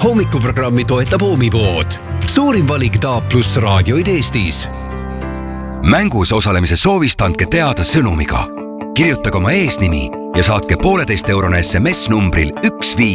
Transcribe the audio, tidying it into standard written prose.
Hommikuprogrammi toetab Oomipood. Suurim valik Taap pluss raadioid Eestis. Mängus osalemise soovist andke teada sõnumiga. Kirjutage oma eesnimi ja saatke 1,5-eurone SMS numbril 15